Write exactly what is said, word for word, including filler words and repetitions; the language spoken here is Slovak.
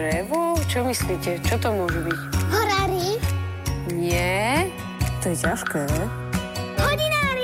Drevo? Čo myslíte? Čo to môže byť? Horári? Nie. To je ťažké. Hodinári!